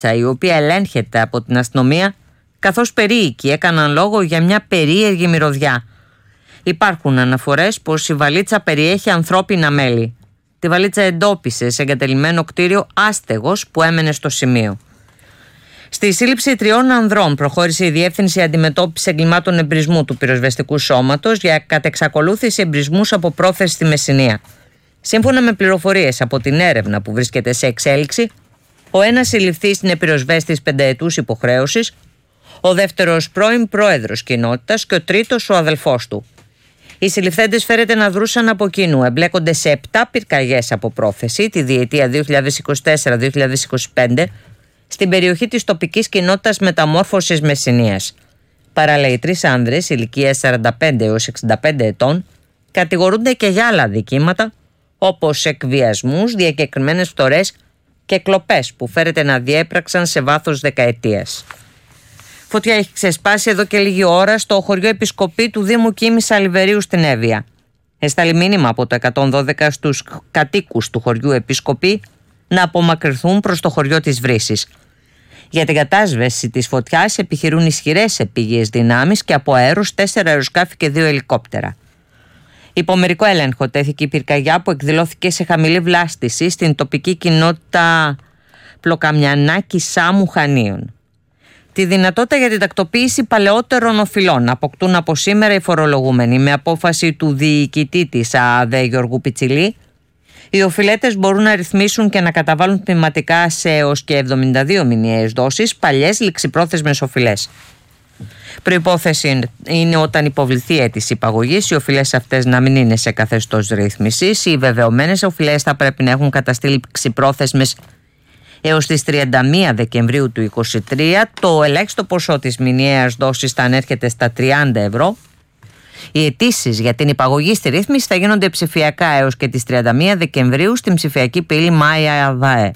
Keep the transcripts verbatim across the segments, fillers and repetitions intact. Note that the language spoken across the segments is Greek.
η οποία ελέγχεται από την αστυνομία, καθώς περίοικοι έκαναν λόγο για μια περίεργη μυρωδιά. Υπάρχουν αναφορές πως η βαλίτσα περιέχει ανθρώπινα μέλη. Τη βαλίτσα εντόπισε σε εγκατελειμμένο κτίριο άστεγος που έμενε στο σημείο. Στη σύλληψη τριών ανδρών προχώρησε η Διεύθυνση Αντιμετώπισης Εγκλημάτων Εμπρισμού του Πυροσβεστικού Σώματος για κατεξακολούθηση εμπρισμούς από πρόθεση στη Μεσσηνία. Σύμφωνα με πληροφορίες από την έρευνα που βρίσκεται σε εξέλιξη, ο ένας συλληφθής είναι πυροσβέστης πενταετούς υποχρέωσης, ο δεύτερος πρώην πρόεδρος κοινότητας και ο τρίτος ο αδελφός του. Οι συλληφθέντες φέρεται να δρούσαν από κοινού, εμπλέκονται σε επτά πυρκαγιές από πρόθεση τη διετία δύο χιλιάδες είκοσι τέσσερα δύο χιλιάδες είκοσι πέντε στην περιοχή της τοπικής κοινότητας Μεταμόρφωσης Μεσσηνίας. Παράλληλα, οι τρεις άνδρες ηλικίας σαράντα πέντε έως εξήντα πέντε ετών κατηγορούνται και για άλλα αδικήματα, όπως εκβιασμούς, διακεκριμένες φθορές και κλοπές που φέρεται να διέπραξαν σε βάθος δεκαετίας. Φωτιά έχει ξεσπάσει εδώ και λίγη ώρα στο χωριό Επισκοπή του Δήμου Κίμης Αλιβερίου στην Εύβοια. Έσταλει μήνυμα από το εκατόν δώδεκα στους κατοίκους του χωριού Επισκοπή να απομακρυνθούν προς το χωριό της Βρύσης. Για την κατάσβεση της φωτιάς επιχειρούν ισχυρές επίγειες δυνάμεις και από αέρους τέσσερα αεροσκάφη και δύο ελικόπτερα. Υπό μερικό έλεγχο τέθηκε η πυρκαγιά που εκδηλώθηκε σε χαμηλή βλάστηση στην τοπική κοινότητα Πλοκαμιανάκη Σάμου Χανίων. Τη δυνατότητα για την τακτοποίηση παλαιότερων οφειλών αποκτούν από σήμερα οι φορολογούμενοι. Με απόφαση του διοικητή της ΑΔΕ Γιώργου Πιτσιλή, οι οφειλέτες μπορούν να ρυθμίσουν και να καταβάλουν τμηματικά σε έως και εβδομήντα δύο μηνιαίες δόσεις παλιές ληξιπρόθεσμες οφειλές. Προϋπόθεση είναι όταν υποβληθεί αίτηση υπαγωγής, οι οφειλές αυτές να μην είναι σε καθεστώς ρύθμισης. Οι βεβαιωμένες οφειλές θα πρέπει να έχουν καταστεί ληξιπρόθεσμες έως τις τριάντα μία Δεκεμβρίου του είκοσι τρία. Το ελάχιστο ποσό της μηνιαίας δόσης θα ανέρχεται στα τριάντα ευρώ. Οι αιτήσεις για την υπαγωγή στη ρύθμιση θα γίνονται ψηφιακά έως και τις τριάντα μία Δεκεμβρίου στην ψηφιακή πύλη Μάια ΑΔΑΕ.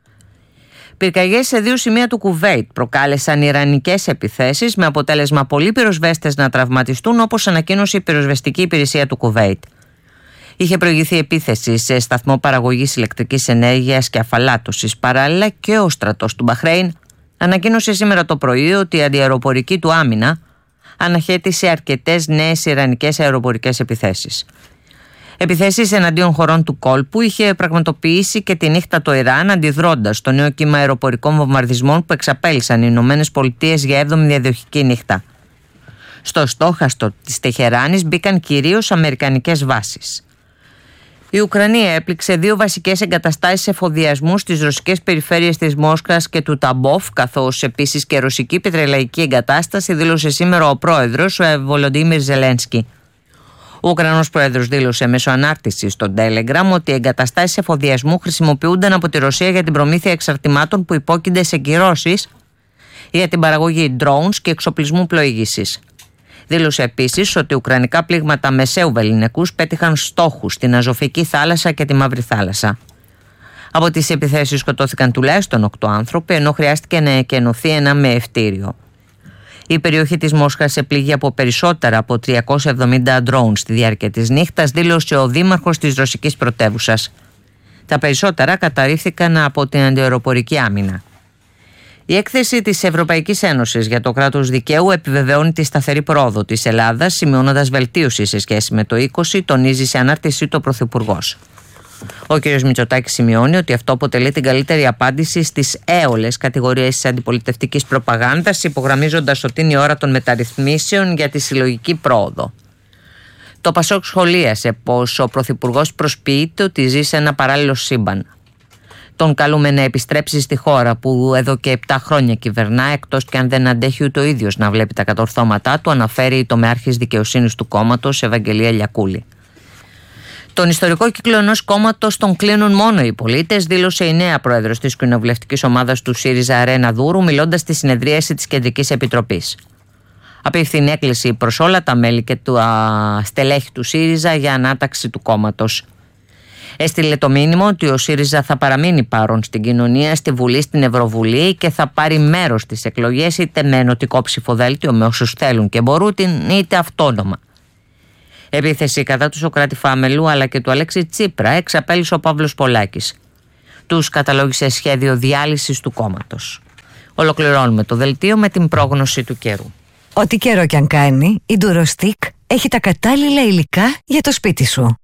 Πυρκαγιές σε δύο σημεία του Κουβέιτ προκάλεσαν ιρανικές επιθέσεις με αποτέλεσμα πολλοί πυροσβέστες να τραυματιστούν, όπως ανακοίνωσε η πυροσβεστική υπηρεσία του Κουβέιτ. Είχε προηγηθεί επίθεση σε σταθμό παραγωγής ηλεκτρικής ενέργειας και αφαλάτωσης. Παράλληλα, και ο στρατός του Μπαχρέιν ανακοίνωσε σήμερα το πρωί ότι η αντιαεροπορική του άμυνα αναχέτησε αρκετές νέες ιρανικές αεροπορικές επιθέσεις. Επιθέσεις εναντίον χωρών του κόλπου είχε πραγματοποιήσει και τη νύχτα το Ιράν, αντιδρώντας στο νέο κύμα αεροπορικών βομβαρδισμών που εξαπέλυσαν οι Ηνωμένες Πολιτείες για έβδομη διαδοχική νύχτα. Στο στόχαστο της Τεχεράνης μπήκαν κυρίως αμερικανικές βάσεις. Η Ουκρανία έπληξε δύο βασικές εγκαταστάσεις εφοδιασμού στις ρωσικές περιφέρειες της Μόσχας και του Ταμπόφ, καθώς επίσης και ρωσική πετρελαϊκή εγκατάσταση, δήλωσε σήμερα ο πρόεδρος, ο Βολοντίμιρ Ζελένσκι. Ο Ουκρανός πρόεδρος δήλωσε μέσω ανάρτησης στο Telegram ότι οι εγκαταστάσεις εφοδιασμού χρησιμοποιούνταν από τη Ρωσία για την προμήθεια εξαρτημάτων που υπόκεινται σε κυρώσεις για την παραγωγή drones και εξοπλισμού πλοήγησης. Δήλωσε επίσης ότι ουκρανικά πλήγματα μεσαίου βεληνικούς πέτυχαν στόχους στην Αζωφική θάλασσα και τη Μαύρη θάλασσα. Από τις επιθέσεις σκοτώθηκαν τουλάχιστον οκτώ άνθρωποι, ενώ χρειάστηκε να εκενωθεί ένα μεευτήριο. Η περιοχή της Μόσχας επλήγει από περισσότερα από τριακόσια εβδομήντα drones στη διάρκεια της νύχτας, δήλωσε ο δήμαρχος της ρωσικής πρωτεύουσας. Τα περισσότερα καταρρίφθηκαν από την αντιαεροπορική άμυνα. Η έκθεση της Ευρωπαϊκής Ένωσης για το κράτος δικαίου επιβεβαιώνει τη σταθερή πρόοδο της Ελλάδας, σημειώνοντας βελτίωση σε σχέση με το είκοσι, τονίζει σε ανάρτησή του ο Πρωθυπουργός. Ο κ. Μητσοτάκης σημειώνει ότι αυτό αποτελεί την καλύτερη απάντηση στις έολες κατηγορίες της αντιπολιτευτικής προπαγάνδας, υπογραμμίζοντας ότι είναι η ώρα των μεταρρυθμίσεων για τη συλλογική πρόοδο. Το Πασόκ σχολίασε πως ο Πρωθυπουργός προσποιείται ότι ζει σε ένα παράλληλο σύμπαν. Τον καλούμε να επιστρέψει στη χώρα που εδώ και επτά χρόνια κυβερνά, εκτός και αν δεν αντέχει ούτε ο ίδιος να βλέπει τα κατορθώματά του, αναφέρει η τομεάρχης δικαιοσύνης του κόμματος, Ευαγγελία Λιακούλη. Τον ιστορικό κύκλο ενός κόμματος τον κλείνουν μόνο οι πολίτες, δήλωσε η νέα πρόεδρος της κοινοβουλευτικής ομάδας του ΣΥΡΙΖΑ, Ρένα Δούρου, μιλώντας στη συνεδρίαση της Κεντρικής Επιτροπής. Απίφθηνε έκκληση προς όλα τα μέλη και του στελέχη του ΣΥΡΙΖΑ για ανάταξη του κόμματος. Έστειλε το μήνυμα ότι ο ΣΥΡΙΖΑ θα παραμείνει παρόν στην κοινωνία, στη Βουλή, στην Ευρωβουλή και θα πάρει μέρος στις εκλογές είτε με ενωτικό ψηφοδέλτιο με όσους θέλουν και μπορούν, είτε αυτόνομα. Επίθεση κατά του Σωκράτη Φάμελου αλλά και του Αλέξη Τσίπρα εξαπέλυσε ο Παύλος Πολάκης. Τους καταλόγησε σχέδιο διάλυσης του κόμματος. Ολοκληρώνουμε το δελτίο με την πρόγνωση του καιρού. Ό,τι καιρό κι αν κάνει, η Durostick έχει τα κατάλληλα υλικά για το σπίτι σου.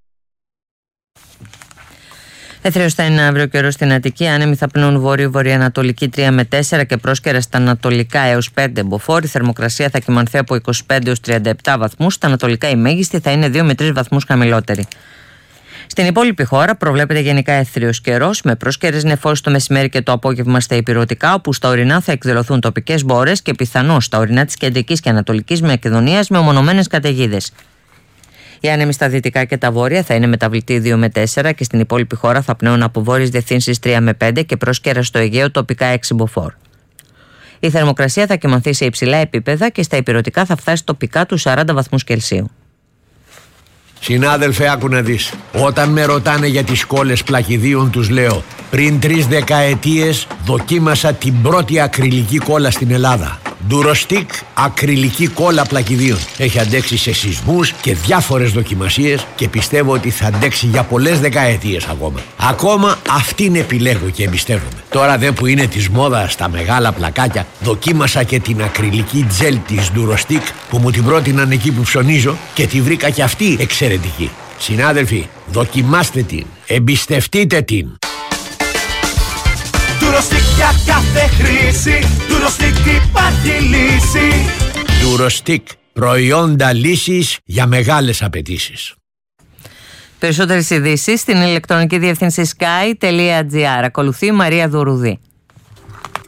Έθριος θα είναι αύριο καιρό στην Αττική. Άνεμοι θα πνέουν βόρειο-βορειοανατολική τρία με τέσσερα και πρόσκαιρα στα ανατολικά έως πέντε μποφόρ. Η θερμοκρασία θα κυμανθεί από είκοσι πέντε έως τριάντα επτά βαθμούς. Στα ανατολικά η μέγιστη θα είναι δύο με τρεις βαθμούς χαμηλότερη. Στην υπόλοιπη χώρα προβλέπεται γενικά έθριος καιρός με πρόσκαιρες νεφώσεις το μεσημέρι και το απόγευμα στα ηπειρωτικά, όπου στα ορεινά θα εκδηλωθούν τοπικές μπόρες και πιθανώς στα ορεινά της κεντρικής και ανατολικής Μακεδονίας με ομονωμένες καταιγίδες. Οι άνεμοι στα δυτικά και τα βόρεια θα είναι μεταβλητοί δύο με τέσσερα και στην υπόλοιπη χώρα θα πνέουν από βόρειες διευθύνσεις τρία με πέντε και πρόσκαιρα στο Αιγαίο τοπικά έξι μποφόρ. Η θερμοκρασία θα κυμανθεί σε υψηλά επίπεδα και στα ηπειρωτικά θα φτάσει τοπικά τους σαράντα βαθμούς Κελσίου. Συνάδελφε, άκου να δεις. Όταν με ρωτάνε για τις κόλλες πλακιδίων, τους λέω: πριν τρεις δεκαετίες δοκίμασα την πρώτη ακριλική κόλλα στην Ελλάδα. Durostick ακριλική κόλλα πλακιδίων. Έχει αντέξει σε σεισμούς και διάφορες δοκιμασίες και πιστεύω ότι θα αντέξει για πολλές δεκαετίες ακόμα. Ακόμα αυτήν επιλέγω και εμπιστεύομαι. Τώρα δε που είναι της μόδας στα μεγάλα πλακάκια, δοκίμασα και την ακριλική τζέλ της Durostick που μου την πρότειναν εκεί που ψωνίζω και τη βρήκα και αυτή εξαιρετική. Συνάδελφοι, δοκιμάστε την, εμπιστευτείτε την. Durostick για κάθε χρήση, Durostick υπάρχει λύση. Durostick, προϊόντα λύσης για μεγάλες απαιτήσεις. Περισσότερες ειδήσεις στην ηλεκτρονική διεύθυνση sky τελεία gr. Ακολουθεί η Μαρία Δουρουδή.